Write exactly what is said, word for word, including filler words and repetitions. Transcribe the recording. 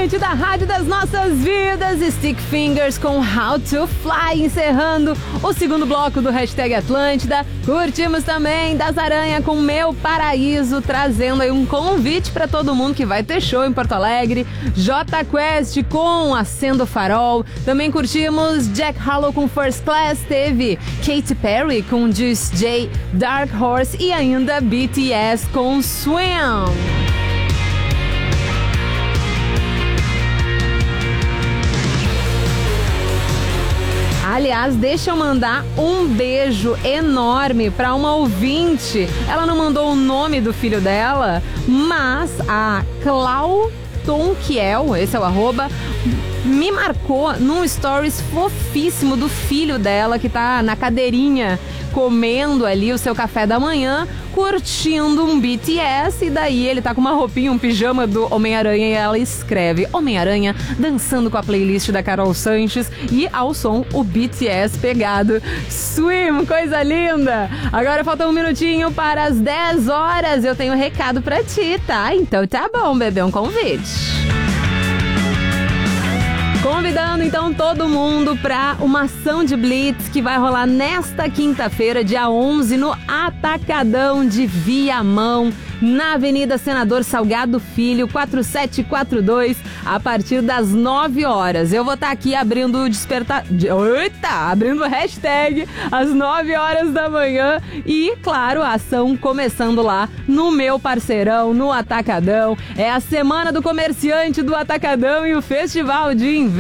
Atlântida, rádio das nossas vidas. Stick Fingers com How to Fly, encerrando o segundo bloco do Hashtag Atlântida. Curtimos também Das Aranha com Meu Paraíso, trazendo aí um convite para todo mundo que vai ter show em Porto Alegre. J Quest com Acendo Farol. Também curtimos Jack Harlow com First Class. Teve Katy Perry com Juice J, Dark Horse e ainda B T S com Swim. Aliás, deixa eu mandar um beijo enorme para uma ouvinte. Ela não mandou o nome do filho dela, mas a Clau Tonquiel, esse é o arroba, me marcou num stories fofíssimo do filho dela que tá na cadeirinha comendo ali o seu café da manhã, curtindo um B T S, e daí ele tá com uma roupinha, um pijama do Homem-Aranha, e ela escreve Homem-Aranha dançando com a playlist da Carol Sanches e ao som o B T S pegado. Swim, coisa linda! Agora falta um minutinho para as dez horas, eu tenho um recado pra ti, tá? Então tá bom, bebê, um convite. Convidando então todo mundo para uma ação de Blitz que vai rolar nesta quinta-feira, dia onze, no Atacadão de Viamão, na Avenida Senador Salgado Filho, quatro sete quatro dois, a partir das nove horas. Eu vou estar aqui abrindo o despertar... Eita! Abrindo o hashtag às nove horas da manhã e, claro, a ação começando lá no meu parceirão, no Atacadão. É a Semana do Comerciante do Atacadão e o Festival de Inverno